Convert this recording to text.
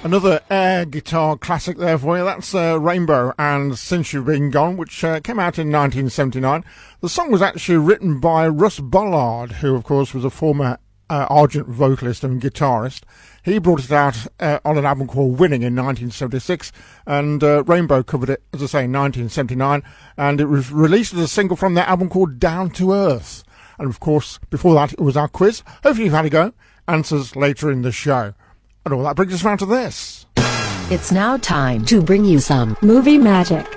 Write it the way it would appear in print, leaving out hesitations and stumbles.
Another air guitar classic there for you. That's Rainbow and Since You've Been Gone, which came out in 1979. The song was actually written by Russ Ballard, who, of course, was a former Argent vocalist and guitarist. He brought it out on an album called Winning in 1976, and Rainbow covered it, as I say, in 1979, and it was released as a single from their album called Down to Earth. And, of course, before that, it was our quiz. Hopefully you've had a go. Answers later in the show. And all that brings us round to this. It's now time to bring you some movie magic.